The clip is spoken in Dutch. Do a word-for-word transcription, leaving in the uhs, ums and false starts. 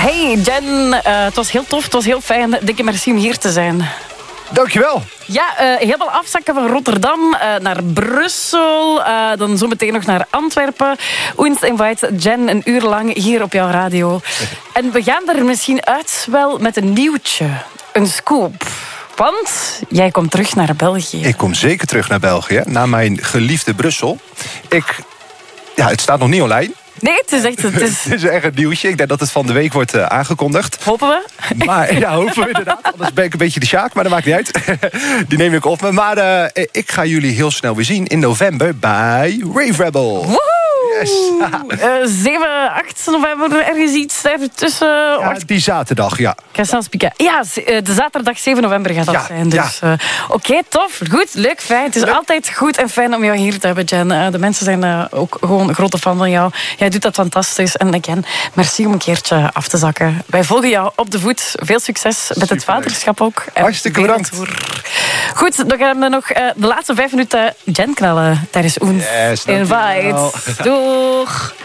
Hey Jen, uh, het was heel tof, het was heel fijn. Dikke merci om hier te zijn. Dankjewel. Ja, uh, helemaal afzakken van Rotterdam uh, naar Brussel. Uh, dan zometeen nog naar Antwerpen. Oens invite Jen een uur lang hier op jouw radio. En we gaan er misschien uit wel met een nieuwtje. Een scoop. Want jij komt terug naar België. Ik kom zeker terug naar België. Na mijn geliefde Brussel. Ik... Ja, het staat nog niet online. Nee, het is echt... Het is... het is echt een nieuwtje. Ik denk dat het van de week wordt uh, aangekondigd. Hopen we. Maar, ja, hopen we inderdaad. Anders ben ik een beetje de Sjaak, maar dat maakt niet uit. Die neem ik op me. Maar uh, ik ga jullie heel snel weer zien in november bij Rave Rebel. Woehoe! Yes. uh, zeven, acht november, ergens iets ertussen. Ja, die zaterdag, ja. Ja, de zaterdag zeven november gaat dat ja, zijn. Dus, ja. uh, Oké, okay, tof. Goed, leuk, fijn. Het is leuk. Altijd goed en fijn om jou hier te hebben, Jen. Uh, de mensen zijn uh, ook gewoon een grote fan van jou. Jij doet dat fantastisch. En again, merci om een keertje af te zakken. Wij volgen jou op de voet. Veel succes met het vaderschap ook. Hartstikke bedankt. Goed, dan gaan we nog uh, de laatste vijf minuten Jen knallen tijdens Oens Yes, Invite. Doeg!